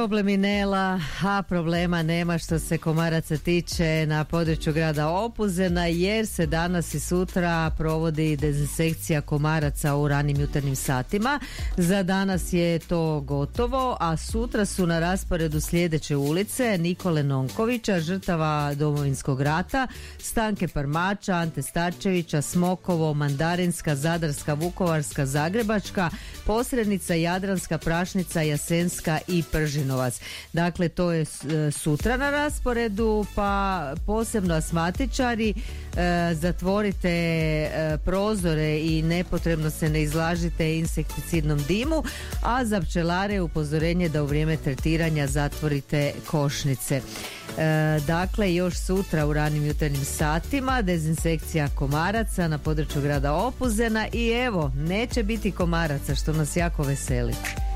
Problemi Nela, a problema nema što se komaraca tiče na području grada Opuzena, jer se danas i sutra provodi dezinsekcija komaraca u ranim jutarnjim satima. Za danas je to gotovo, a sutra su na rasporedu sljedeće ulice: Nikole Nonkovića, žrtava Domovinskog rata, Stanke Parmača, Ante Starčevića, Smokovo, Mandarinska, Zadarska, Vukovarska, Zagrebačka, Posrednica, Jadranska, Prašnica, Jasenska i Pržinovac. Dakle, to je sutra na rasporedu, pa posebno asmatičari, zatvorite prozore i nepotrebno se ne izlažite insekticidnom dimu, a za pčelare upozorenje da u vrijeme tretiranja zatvorite košnice. Dakle, još sutra u ranim jutarnjim satima dezinsekcija komaraca na području grada Opuzena i evo, neće biti komaraca, što nas jako veseli.